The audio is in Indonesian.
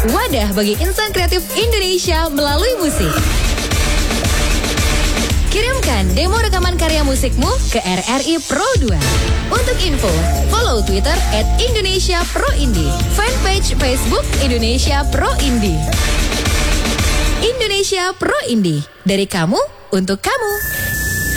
wadah bagi insan kreatif Indonesia melalui musik. Kirimkan demo rekaman karya musikmu ke RRI Pro 2. Untuk info, follow Twitter @IndonesiaProIndie, fanpage Facebook Indonesia Pro Indie. Indonesia Pro Indie, dari kamu untuk kamu.